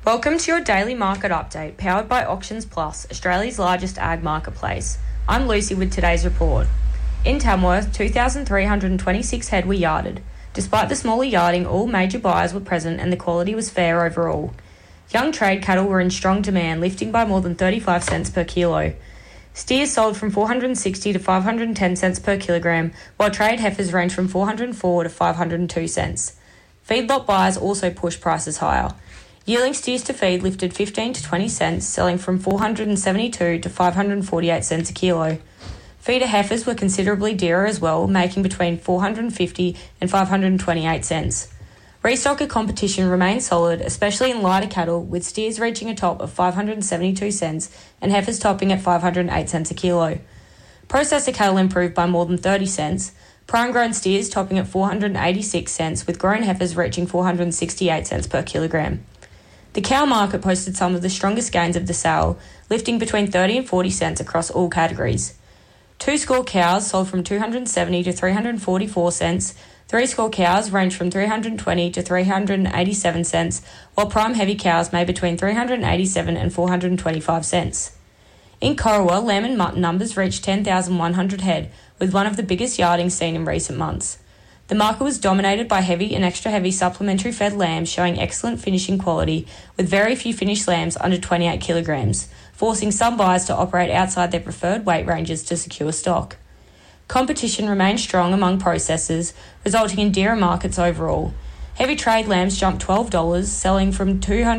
Welcome to your daily market update, powered by Auctions Plus, Australia's largest ag marketplace. I'm Lucy with today's report. In Tamworth, 2,326 head were yarded. Despite the smaller yarding, all major buyers were present and the quality was fair overall. Young trade cattle were in strong demand, lifting by more than 35 cents per kilo. Steers sold from 460 to 510 cents per kilogram, while trade heifers ranged from 404 to 502 cents. Feedlot buyers also pushed prices higher. Yearling steers to feed lifted 15 to 20 cents, selling from 472 to 548 cents a kilo. Feeder heifers were considerably dearer as well, making between 450 and 528 cents. Restocker competition remained solid, especially in lighter cattle, with steers reaching a top of 572 cents and heifers topping at 508 cents a kilo. Processor cattle improved by more than 30 cents, prime grown steers topping at 486 cents, with grown heifers reaching 468 cents per kilogram. The cow market posted some of the strongest gains of the sale, lifting between 30 and 40 cents across all categories. Two-score cows sold from 270 to 344 cents, three-score cows ranged from 320 to 387 cents, while prime heavy cows made between 387 and 425 cents. In Corowa, lamb and mutton numbers reached 10,100 head, with one of the biggest yardings seen in recent months. The market was dominated by heavy and extra heavy supplementary fed lambs showing excellent finishing quality, with very few finished lambs under 28 kilograms, forcing some buyers to operate outside their preferred weight ranges to secure stock. Competition remained strong among processors, resulting in dearer markets overall. Heavy trade lambs jumped $12, selling from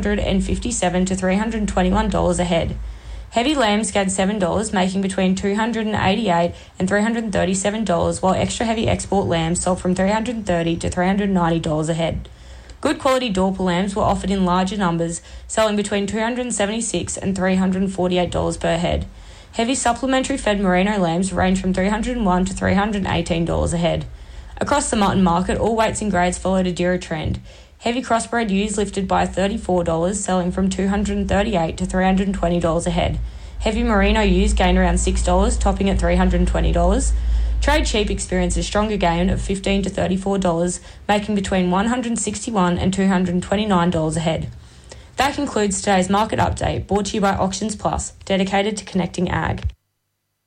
$257 to $321 a head. Heavy lambs gained $7, making between $288 and $337, while extra heavy export lambs sold from $330 to $390 a head. Good quality Dorper lambs were offered in larger numbers, selling between $276 and $348 per head. Heavy supplementary fed merino lambs range from $301 to $318 a head. Across the mutton market, all weights and grades followed a dearer trend. Heavy crossbred ewes lifted by $34, selling from $238 to $320 a head. Heavy merino ewes gained around $6, topping at $320. Trade sheep experienced a stronger gain of $15 to $34, making between $161 and $229 a head. That concludes today's market update, brought to you by Auctions Plus, dedicated to connecting ag.